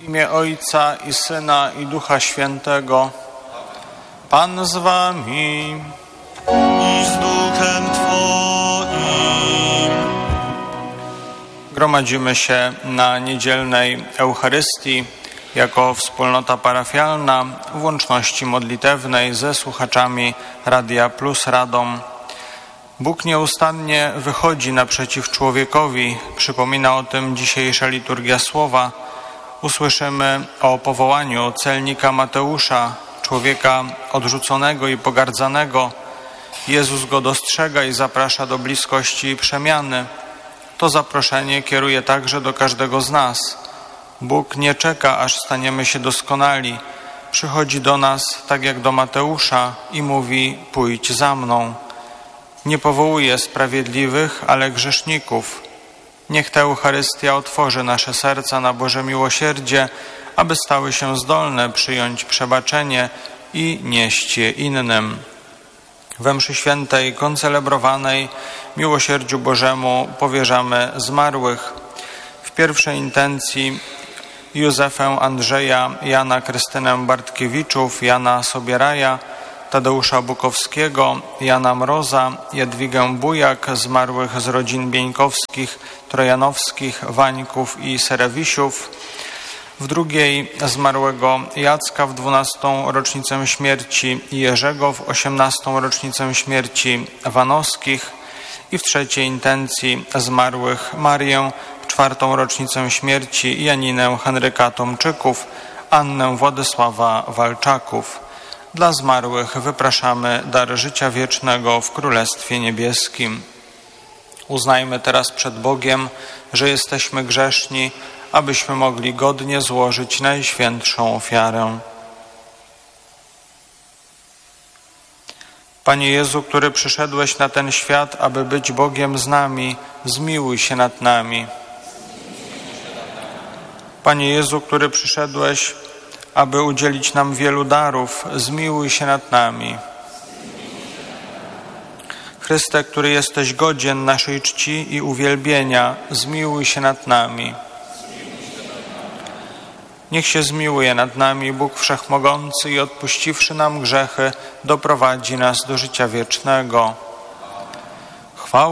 W imię Ojca i Syna i Ducha Świętego. Pan z wami. I z duchem Twoim. Gromadzimy się na niedzielnej Eucharystii jako wspólnota parafialna w łączności modlitewnej ze słuchaczami Radia Plus Radom. Bóg nieustannie wychodzi naprzeciw człowiekowi. Przypomina o tym dzisiejsza liturgia słowa. Usłyszymy o powołaniu celnika Mateusza, człowieka odrzuconego i pogardzanego. Jezus go dostrzega i zaprasza do bliskości i przemiany. To zaproszenie kieruje także do każdego z nas. Bóg nie czeka, aż staniemy się doskonali. Przychodzi do nas, tak jak do Mateusza, i mówi: pójdź za mną. Nie powołuje sprawiedliwych, ale grzeszników. Niech ta Eucharystia otworzy nasze serca na Boże miłosierdzie, aby stały się zdolne przyjąć przebaczenie i nieść je innym. We mszy świętej koncelebrowanej miłosierdziu Bożemu powierzamy zmarłych. W pierwszej intencji Józefę, Andrzeja, Jana Krystynę Bartkiewiczów, Jana Sobieraja, Tadeusza Bukowskiego, Jana Mroza, Jadwigę Bujak, zmarłych z rodzin Bieńkowskich, Trojanowskich, Wańków i Serewisiów. W drugiej zmarłego Jacka w 12. rocznicę śmierci i Jerzego w 18. rocznicę śmierci Wanowskich i w trzeciej intencji zmarłych Marię w 4. rocznicę śmierci i Janinę Henryka Tomczyków, Annę Władysława Walczaków. Dla zmarłych wypraszamy dar życia wiecznego w Królestwie Niebieskim. Uznajmy teraz przed Bogiem, że jesteśmy grzeszni, abyśmy mogli godnie złożyć najświętszą ofiarę. Panie Jezu, który przyszedłeś na ten świat, aby być Bogiem z nami, zmiłuj się nad nami. Panie Jezu, który przyszedłeś, aby udzielić nam wielu darów, zmiłuj się nad nami. Chryste, który jesteś godzien naszej czci i uwielbienia, zmiłuj się nad nami. Niech się zmiłuje nad nami Bóg Wszechmogący i odpuściwszy nam grzechy, doprowadzi nas do życia wiecznego.